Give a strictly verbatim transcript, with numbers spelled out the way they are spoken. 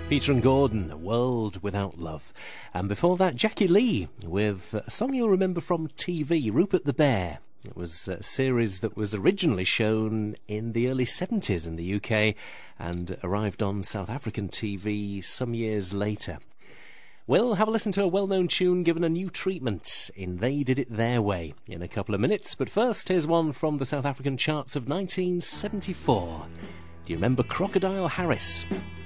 Peter and Gordon, A World Without Love. And before that, Jackie Lee with a song you'll remember from T V, Rupert the Bear. It was a series that was originally shown in the early seventies in the U K and arrived on South African T V some years later. We'll have a listen to a well-known tune given a new treatment in They Did It Their Way in a couple of minutes. But first, here's one from the South African charts of nineteen seventy-four. Do you remember Crocodile Harris?